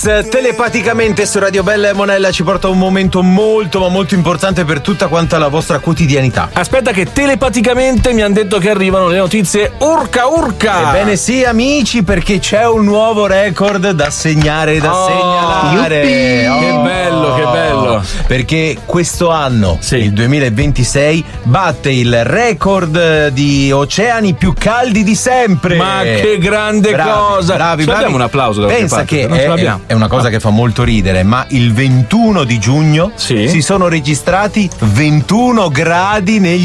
Fedez, telepaticamente su Radio Bella e Monella ci porta un momento molto ma molto importante per tutta quanta la vostra quotidianità. Aspetta che telepaticamente mi hanno detto che arrivano le notizie urca urca. Ebbene sì amici, perché c'è un nuovo record da segnare e da segnalare. Che bello, che bello. Perché questo anno, sì, il 2026, batte il record di oceani più caldi di sempre. Ma che grande cosa. Bravi. Abbiamo un applauso da Pensa parte, che è una cosa che fa molto ridere, ma il 21 di giugno si sono registrati 21 gradi negli